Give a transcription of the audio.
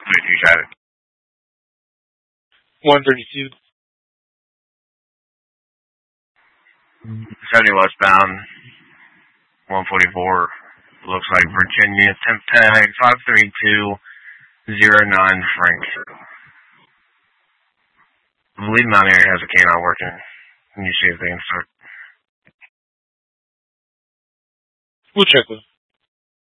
32 traffic. 132. 70 westbound, 144. Looks like Virginia, temp tag 53209 Frank. I believe Mount Airy has a canine working. Can you see if they can start? We'll check with them.